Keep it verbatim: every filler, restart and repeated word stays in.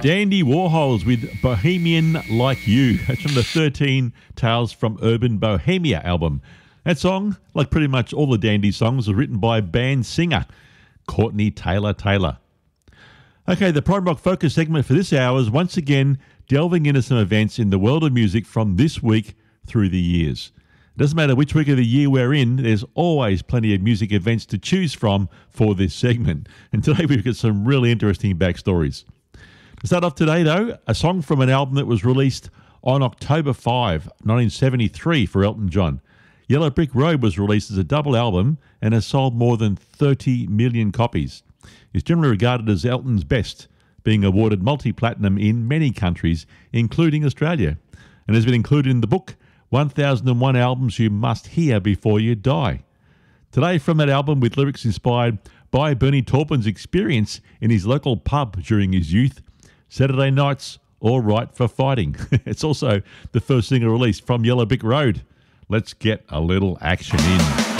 Dandy Warhols with Bohemian Like You. That's from the thirteen Tales from Urban Bohemia album. That song, like pretty much all the Dandy songs, was written by band singer Courtney Taylor Taylor. Okay, the Prime Rock Focus segment for this hour is once again delving into some events in the world of music from this week through the years. It doesn't matter which week of the year we're in, there's always plenty of music events to choose from for this segment. And today we've got some really interesting backstories. To start off today, though, a song from an album that was released on October fifth, nineteen seventy-three for Elton John. Yellow Brick Road was released as a double album and has sold more than thirty million copies. It's generally regarded as Elton's best, being awarded multi-platinum in many countries, including Australia, and has been included in the book one thousand one Albums You Must Hear Before You Die. Today, from that album with lyrics inspired by Bernie Taupin's experience in his local pub during his youth, Saturday Night's All Right for Fighting. It's also the first single released from Yellow Brick Road. Let's get a little action in.